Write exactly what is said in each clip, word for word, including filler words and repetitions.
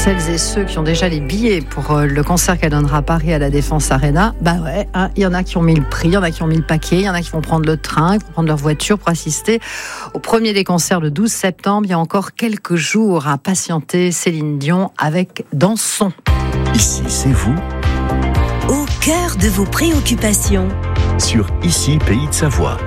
celles et ceux qui ont déjà les billets pour le concert qu'elle donnera à Paris à la Défense Arena, bah ouais, hein, il y en a qui ont mis le prix, il y en a qui ont mis le paquet, il y en a qui vont prendre le train, qui vont prendre leur voiture pour assister au premier des concerts le douze septembre. Il y a encore quelques jours à patienter. Céline Dion avec Dansons. Ici, c'est vous. Au cœur de vos préoccupations. Sur Ici, Pays de Savoie.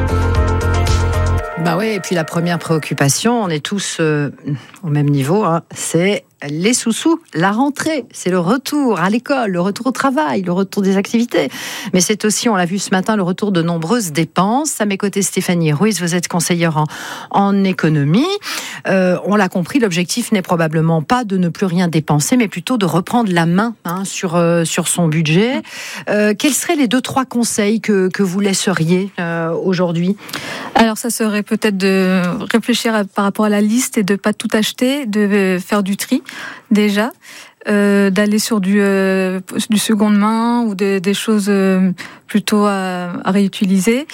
Bah oui, et puis la première préoccupation, on est tous euh, au même niveau, hein, c'est les sous-sous, la rentrée, c'est le retour à l'école, le retour au travail, le retour des activités. Mais c'est aussi, on l'a vu ce matin, le retour de nombreuses dépenses. À mes côtés, Stéphanie Ruiz, vous êtes conseillère en, en économie. Euh, on l'a compris, l'objectif n'est probablement pas de ne plus rien dépenser, mais plutôt de reprendre la main hein, sur, euh, sur son budget. Euh, quels seraient les deux, trois conseils que, que vous laisseriez euh, aujourd'hui ? Alors ça serait peut-être de réfléchir à, par rapport à la liste et de ne pas tout acheter, de faire du tri déjà, euh, d'aller sur du, euh, du seconde main ou de, des choses euh, plutôt à, à réutiliser.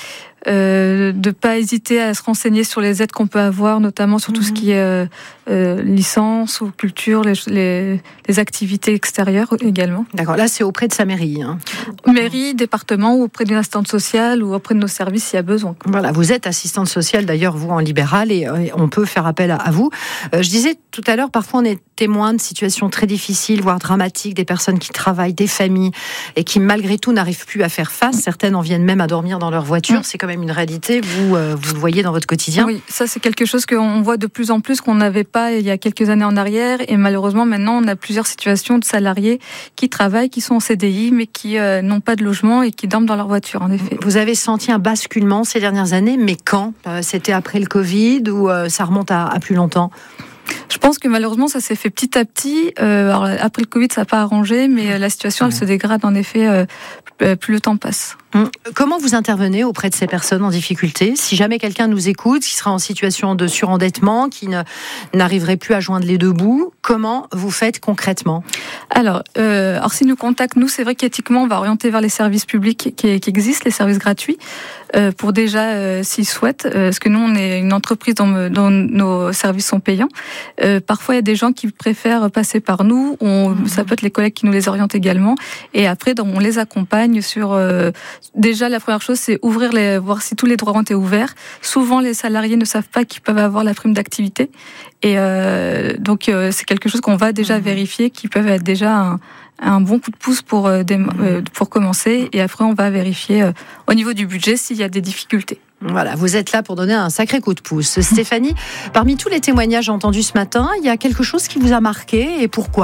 Euh, de pas hésiter à se renseigner sur les aides qu'on peut avoir, notamment sur mmh. tout ce qui est euh, euh, licence ou culture, les, les, les activités extérieures également. D'accord, là c'est auprès de sa mairie. Hein. Mairie, département ou auprès d'une assistante sociale ou auprès de nos services s'il y a besoin. Voilà, vous êtes assistante sociale d'ailleurs, vous en libéral, et, et on peut faire appel à, à vous. Euh, je disais tout à l'heure, parfois on est témoin de situations très difficiles, voire dramatiques, des personnes qui travaillent, des familles, et qui malgré tout n'arrivent plus à faire face. Certaines en viennent même à dormir dans leur voiture. Mmh. C'est quand même une réalité, vous, euh, vous le voyez dans votre quotidien. Oui, ça c'est quelque chose qu'on voit de plus en plus, qu'on n'avait pas il y a quelques années en arrière, et malheureusement maintenant on a plusieurs situations de salariés qui travaillent, qui sont en C D I, mais qui euh, n'ont pas de logement et qui dorment dans leur voiture, en effet. Vous avez senti un basculement ces dernières années, mais quand ? euh, C'était après le Covid ou euh, ça remonte à, à plus longtemps ? Je pense que malheureusement ça s'est fait petit à petit. Euh, alors, après le Covid ça n'a pas arrangé, mais la situation elle se dégrade en effet euh, plus le temps passe. Comment vous intervenez auprès de ces personnes en difficulté ? Si jamais quelqu'un nous écoute, qui sera en situation de surendettement, qui ne, n'arriverait plus à joindre les deux bouts, comment vous faites concrètement ? Alors, euh, alors s'ils nous contactent, nous c'est vrai qu'éthiquement on va orienter vers les services publics qui, qui existent, les services gratuits, euh, pour déjà euh, s'ils souhaitent, euh, parce que nous on est une entreprise dont, dont nos services sont payants. Euh, parfois il y a des gens qui préfèrent passer par nous, on, mmh. ça peut être les collègues qui nous les orientent également, et après on les accompagne sur... Euh, Déjà, la première chose, c'est ouvrir les, voir si tous les droits ont été ouverts. Souvent, les salariés ne savent pas qu'ils peuvent avoir la prime d'activité. Et euh, donc, euh, c'est quelque chose qu'on va déjà mmh. vérifier, qui peuvent être déjà un, un bon coup de pouce pour, euh, des, euh, pour commencer. Et après, on va vérifier euh, au niveau du budget s'il y a des difficultés. Voilà, vous êtes là pour donner un sacré coup de pouce. Stéphanie, parmi tous les témoignages entendus ce matin, il y a quelque chose qui vous a marqué et pourquoi ?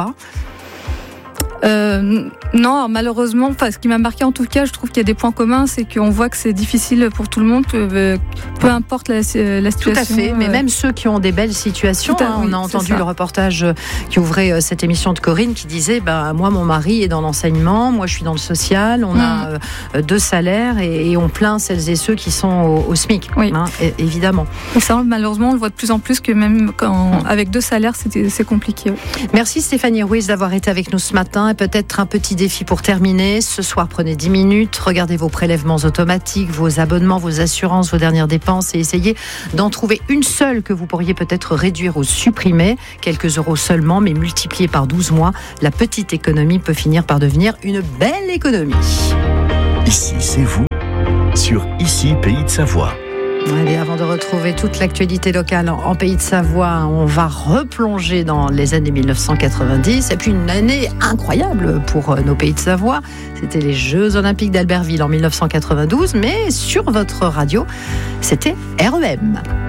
Euh, non, malheureusement, enfin, ce qui m'a marqué en tout cas, je trouve qu'il y a des points communs, c'est qu'on voit que c'est difficile pour tout le monde, peu, euh, peu importe la, la situation. Tout à fait, mais même ceux qui ont des belles situations, à, hein, oui, on a entendu le reportage qui ouvrait cette émission de Corinne qui disait, bah, moi mon mari est dans l'enseignement, moi je suis dans le social, on mmh. a euh, deux salaires et, et on plaint celles et ceux qui sont au, au SMIC, oui. hein, et, évidemment. Et ça, malheureusement, on le voit de plus en plus que même quand, mmh. avec deux salaires, c'est, c'est compliqué. Oui. Merci Stéphanie Ruiz d'avoir été avec nous ce matin. Et peut-être un petit défi pour terminer. Ce soir, prenez dix minutes, regardez vos prélèvements automatiques, vos abonnements, vos assurances, vos dernières dépenses et essayez d'en trouver une seule que vous pourriez peut-être réduire ou supprimer. Quelques euros seulement, mais multipliés par douze mois, la petite économie peut finir par devenir une belle économie. Ici, c'est vous, sur Ici, Pays de Savoie. Allez, avant de retrouver toute l'actualité locale en Pays de Savoie, on va replonger dans les années mille neuf cent quatre-vingt-dix. Et puis une année incroyable pour nos Pays de Savoie. C'était les Jeux Olympiques d'Albertville en mille neuf cent quatre-vingt-douze. Mais sur votre radio, c'était R E M.